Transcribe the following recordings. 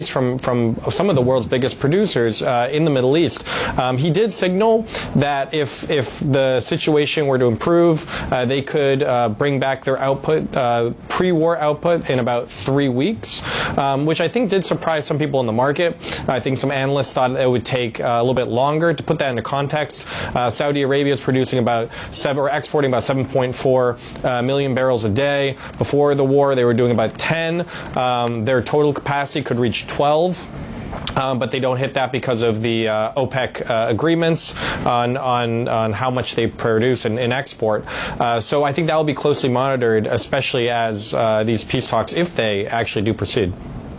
release from some of the world's biggest producers in the Middle East. He did signal that if the situation were to improve, they could bring back their output, pre-war output, in about 3 weeks, which I think did surprise some people in the market. I think some analysts thought it would take a little bit longer. To put that into context, Saudi Arabia is producing exporting about 7.4 million barrels a day. Before the war, they were doing about 10. Their total capacity could reach 12. But they don't hit that because of the OPEC agreements on how much they produce and export. So I think that will be closely monitored, especially as these peace talks, if they actually do proceed.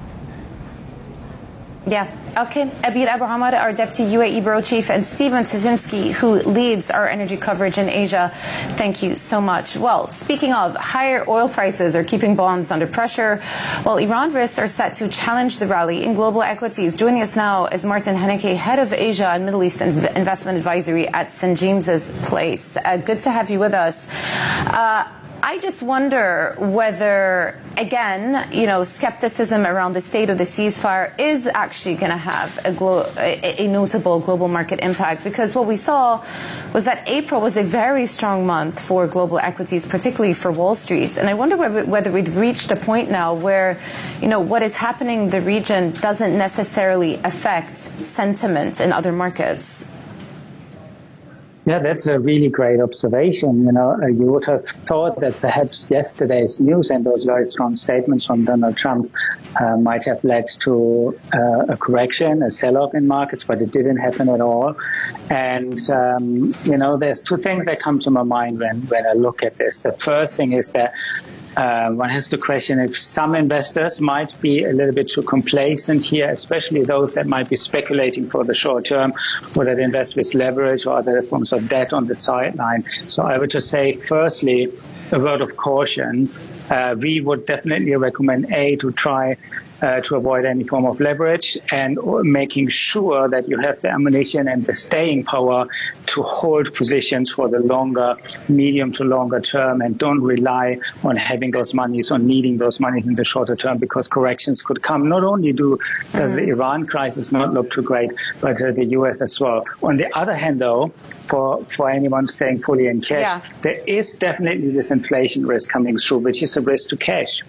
Yeah. Okay. Abir Abu Amar, our Deputy UAE Bureau Chief, and Stephen Szynski, who leads our energy coverage in Asia. Thank you so much. Well, speaking of, higher oil prices are keeping bonds under pressure, while Iran risks are set to challenge the rally in global equities. Joining us now is Martin Henneke, Head of Asia and Middle East Investment Advisory at St. James's Place. Good to have you with us. I just wonder whether, again, skepticism around the state of the ceasefire is actually going to have a notable global market impact, because what we saw was that April was a very strong month for global equities, particularly for Wall Street. And I wonder whether we've reached a point now where, what is happening in the region doesn't necessarily affect sentiment in other markets. Yeah, that's a really great observation. You would have thought that perhaps yesterday's news and those very strong statements from Donald Trump might have led to a correction, a sell-off in markets, but it didn't happen at all. And, there's two things that come to my mind when I look at this. The first thing is that one has to question if some investors might be a little bit too complacent here, especially those that might be speculating for the short term, whether they invest with leverage or other forms of debt on the sideline. So I would just say, firstly, a word of caution. We would definitely recommend, to try to avoid any form of leverage, and making sure that you have the ammunition and the staying power to hold positions for the medium to longer term, and don't rely on having those monies or needing those monies in the shorter term, because corrections could come. Not only does the Iran crisis not look too great, but the US as well. On the other hand, though, for anyone staying fully in cash, there is definitely this inflation risk coming through, which is a risk to cash.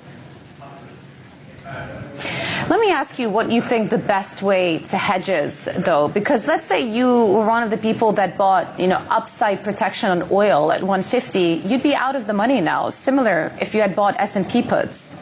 Let me ask you what you think the best way to hedge is, though, because let's say you were one of the people that bought, upside protection on oil at 150, you'd be out of the money now. Similar if you had bought S&P puts.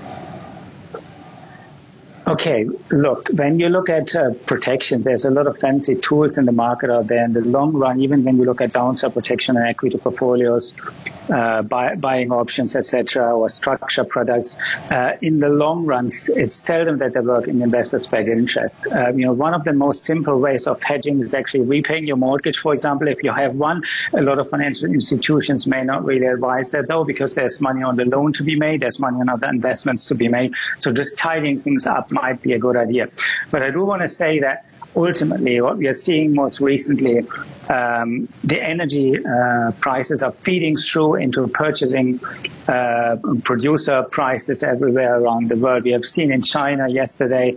Okay, look, when you look at protection, there's a lot of fancy tools in the market out there. In the long run, even when you look at downside protection and equity portfolios, buying options, etc., or structure products, in the long run, it's seldom that they work in investors' best interest. One of the most simple ways of hedging is actually repaying your mortgage, for example. If you have one, a lot of financial institutions may not really advise that, though, because there's money on the loan to be made, there's money on other investments to be made. So just tidying things up might be a good idea. But I do want to say that ultimately what we are seeing most recently, the energy prices are feeding through into purchasing producer prices everywhere around the world. We have seen in China yesterday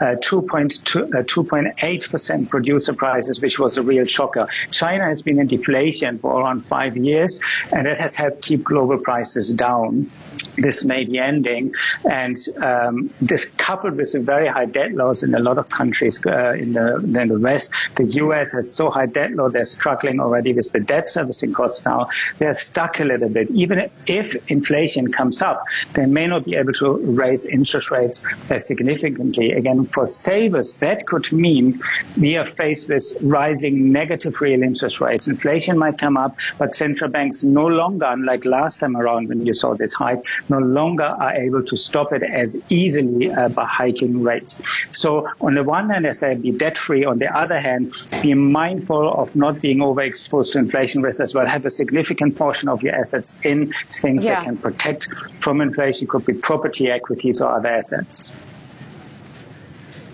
2.8% producer prices, which was a real shocker. China has been in deflation for around 5 years, and that has helped keep global prices down. This may be ending, and this coupled with a very high debt loads in a lot of countries in the West. The US has so high debt load, they're struggling already with the debt servicing costs now. They're stuck a little bit. Even if inflation comes up, they may not be able to raise interest rates significantly. Again, for savers, that could mean we are faced with rising negative real interest rates. Inflation might come up, but central banks no longer, unlike last time around when you saw this hike, no longer are able to stop it as easily by hiking rates. So on the one hand, I say be debt-free. On the other hand, be mindful of not being overexposed to inflation risk as well. Have a significant portion of your assets in things that can protect from inflation. Could be property, equities, or other assets.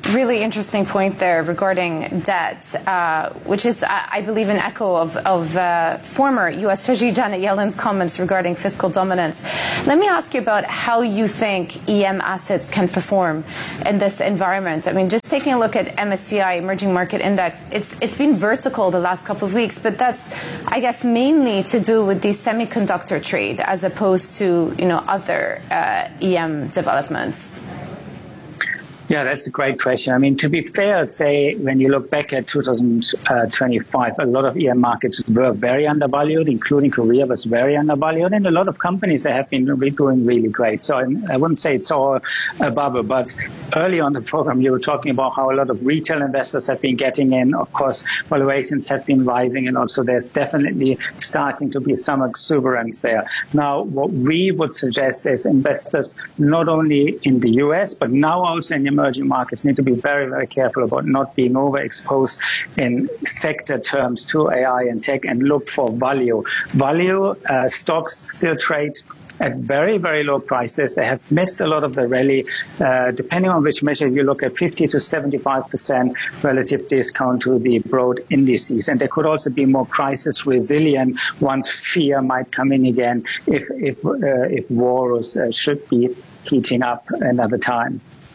Really interesting point there regarding debt, which is, I believe, an echo of former U.S. Treasury Janet Yellen's comments regarding fiscal dominance. Let me ask you about how you think EM assets can perform in this environment. I mean, just taking a look at MSCI Emerging Market Index, it's been vertical the last couple of weeks, but that's, I guess, mainly to do with the semiconductor trade as opposed to, other EM developments. Yeah, that's a great question. I mean, to be fair, I'd say when you look back at 2025, a lot of EM markets were very undervalued, including Korea was very undervalued, and a lot of companies that have been doing really great. So I wouldn't say it's all a bubble, but early on the program, you were talking about how a lot of retail investors have been getting in. Of course, valuations have been rising, and also there's definitely starting to be some exuberance there. Now, what we would suggest is investors not only in the US, but now also in the emerging markets need to be very, very careful about not being overexposed in sector terms to AI and tech and look for value. Value stocks still trade at very, very low prices. They have missed a lot of the rally. Depending on which measure you look at, 50 to 75% relative discount to the broad indices. And they could also be more crisis resilient once fear might come in again if wars should be heating up another time.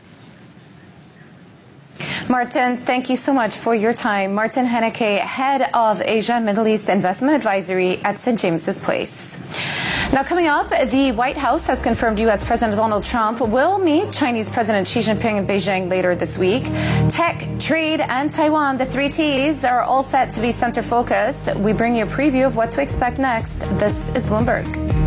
Martin, thank you so much for your time. Martin Henneke, Head of Asia Middle East Investment Advisory at St. James's Place. Now, coming up, the White House has confirmed U.S. President Donald Trump will meet Chinese President Xi Jinping in Beijing later this week. Tech, trade, and Taiwan, the three T's, are all set to be center focus. We bring you a preview of what to expect next. This is Bloomberg.